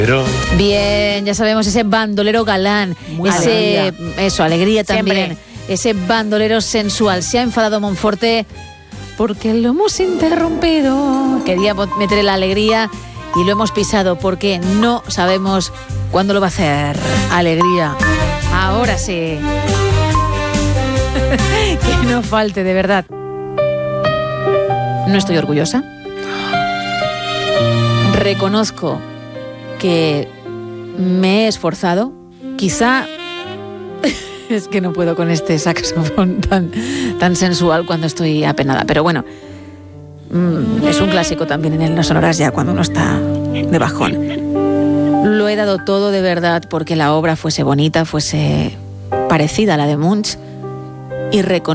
Bien, ya sabemos, ese bandolero galán, alegría también, siempre. Ese bandolero sensual. Se ha enfadado Monforte porque lo hemos interrumpido. Quería meter la alegría y lo hemos pisado porque no sabemos cuándo lo va a hacer. Alegría, ahora sí. Que no falte, de verdad. No estoy orgullosa. Reconozco que me he esforzado. Quizá es que no puedo con este saxofón tan sensual cuando estoy apenada. Pero bueno, es un clásico también en las sonoras ya cuando uno está de bajón. Lo he dado todo de verdad porque la obra fuese bonita, fuese parecida a la de Munch. Y reconozco